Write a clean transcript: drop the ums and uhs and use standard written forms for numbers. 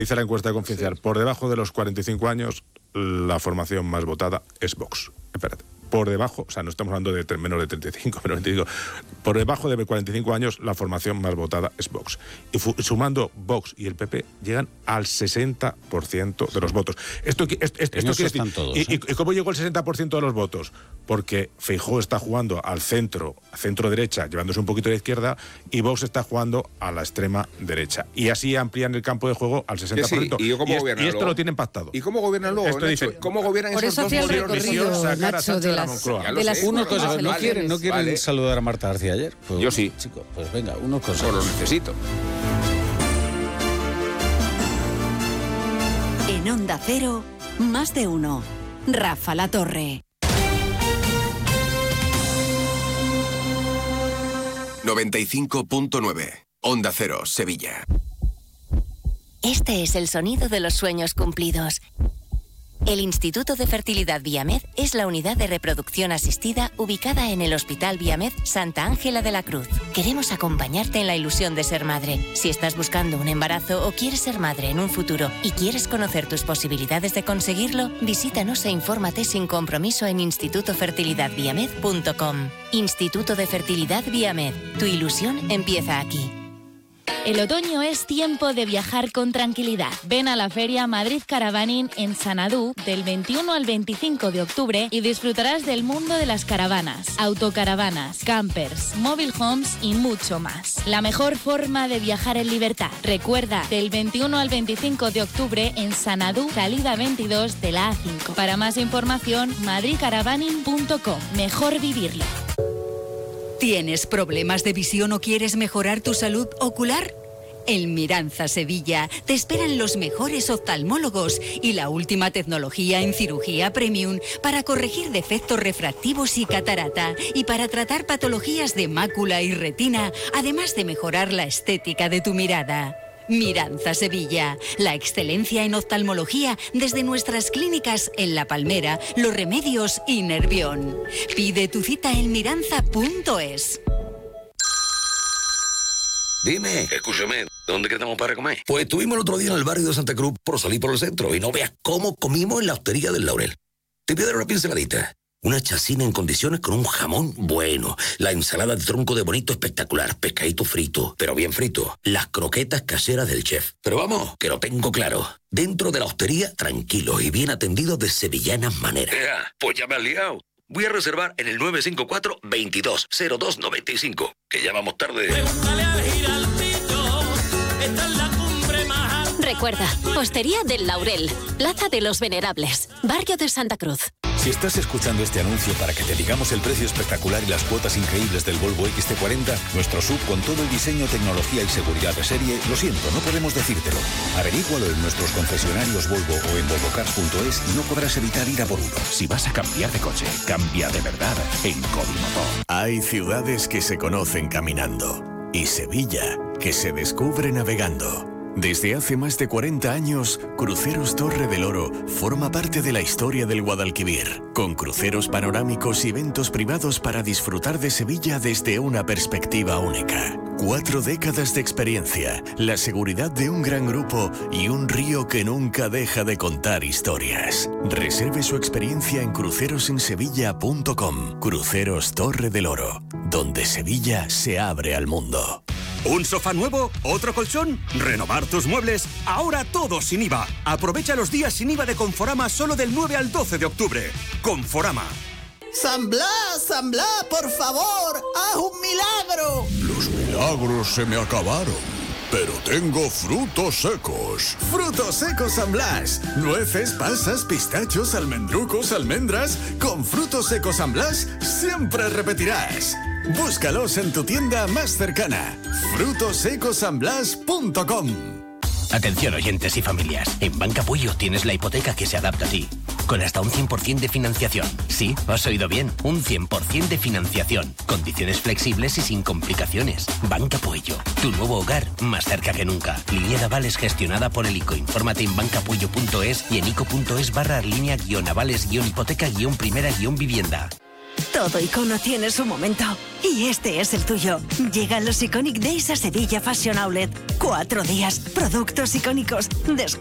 Dice la encuesta de Confidencial, por debajo de los 45 años, la formación más votada es Vox. Espérate. Por debajo, o sea, no estamos hablando de menos de 35, menos de 25, por debajo de 45 años la formación más votada es Vox. Y sumando Vox y el PP llegan al 60% de los votos. Esto quiere decir, todos, ¿y cómo llegó el 60% de los votos? Porque Feijóo está jugando al centro derecha, llevándose un poquito a la izquierda, y Vox está jugando a la extrema derecha. Y así amplían el campo de juego al 60%. Sí, y esto lo tienen pactado. ¿Y cómo gobiernan luego? Esto dice, ¿cómo gobiernan por esos eso dos modelos? Nacho, de las Una cosa, ¿no quieren saludar a Marta García ayer? Pues, yo sí. Chicos, pues venga, unos cosas. Solo lo necesito. En Onda Cero, más de uno. Rafa La Torre. 95.9. Onda Cero, Sevilla. Este es el sonido de los sueños cumplidos. El Instituto de Fertilidad Viamed es la unidad de reproducción asistida ubicada en el Hospital Viamed Santa Ángela de la Cruz. Queremos acompañarte en la ilusión de ser madre. Si estás buscando un embarazo o quieres ser madre en un futuro y quieres conocer tus posibilidades de conseguirlo, visítanos e infórmate sin compromiso en institutofertilidadviamed.com. Instituto de Fertilidad Viamed. Tu ilusión empieza aquí. El otoño es tiempo de viajar con tranquilidad. Ven a la Feria Madrid Caravaning en Sanadú del 21 al 25 de octubre y disfrutarás del mundo de las caravanas, autocaravanas, campers, mobile homes y mucho más. La mejor forma de viajar en libertad. Recuerda, del 21 al 25 de octubre en Sanadú, salida 22 de la A5. Para más información, madridcaravaning.com. Mejor vivirlo. ¿Tienes problemas de visión o quieres mejorar tu salud ocular? En Miranza Sevilla te esperan los mejores oftalmólogos y la última tecnología en cirugía premium para corregir defectos refractivos y catarata y para tratar patologías de mácula y retina, además de mejorar la estética de tu mirada. Miranza Sevilla, la excelencia en oftalmología desde nuestras clínicas en La Palmera, Los Remedios y Nervión. Pide tu cita en miranza.es. Dime, escúchame, ¿dónde quedamos para comer? Pues estuvimos el otro día en el barrio de Santa Cruz por salir por el centro y no veas cómo comimos en la Hostería del Laurel. Te pido una pinceladita. Una chacina en condiciones con un jamón bueno. La ensalada de tronco de bonito espectacular. Pescadito frito, pero bien frito. Las croquetas caseras del chef. Pero vamos, que lo tengo claro. Dentro de la hostería, tranquilos y bien atendidos de sevillanas maneras. Pues ya me has liado. Voy a reservar en el 954-220295, que ya vamos tarde. Recuerda, Hostería del Laurel, Plaza de los Venerables, Barrio de Santa Cruz. Si estás escuchando este anuncio para que te digamos el precio espectacular y las cuotas increíbles del Volvo XT40, nuestro SUV con todo el diseño, tecnología y seguridad de serie, lo siento, no podemos decírtelo. Averígualo en nuestros concesionarios Volvo o en volvocars.es y no podrás evitar ir a por uno. Si vas a cambiar de coche, cambia de verdad en Codimotor. Hay ciudades que se conocen caminando y Sevilla que se descubre navegando. Desde hace más de 40 años, Cruceros Torre del Oro forma parte de la historia del Guadalquivir, con cruceros panorámicos y eventos privados para disfrutar de Sevilla desde una perspectiva única. 4 décadas de experiencia, la seguridad de un gran grupo y un río que nunca deja de contar historias. Reserve su experiencia en crucerosensevilla.com. Cruceros Torre del Oro, donde Sevilla se abre al mundo. ¿Un sofá nuevo? ¿Otro colchón? ¿Renovar tus muebles? Ahora todo sin IVA. Aprovecha los días sin IVA de Conforama solo del 9 al 12 de octubre. Conforama. San Blas, por favor, haz un milagro. Los milagros se me acabaron, pero tengo frutos secos. Frutos secos San Blas. Nueces, pasas, pistachos, almendrucos, almendras. Con frutos secos San Blas siempre repetirás. Búscalos en tu tienda más cercana. frutosecosanblas.com. Atención oyentes y familias, en Banca Puello tienes la hipoteca que se adapta a ti, con hasta un 100% de financiación. Sí, has oído bien, un 100% de financiación, condiciones flexibles y sin complicaciones. Banca Puello, tu nuevo hogar más cerca que nunca. Línea de avales gestionada por el ICO. Infórmate en bancapuello.es y en ico.es/línea-avales-hipoteca-primera-vivienda. Todo icono tiene su momento. Y este es el tuyo. Llegan los Iconic Days a Sevilla Fashion Outlet. 4 días, productos icónicos,